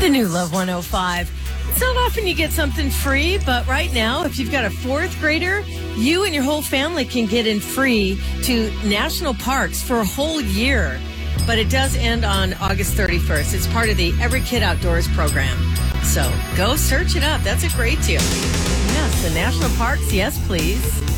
The new Love 105. It's not often you get something free, but right now, if you've got a fourth grader, you and your whole family can get in free to national parks for a whole year. But it does end on August 31st. It's part of the Every Kid Outdoors program. So go search it up. That's a great deal. Yes, the national parks. Yes, please.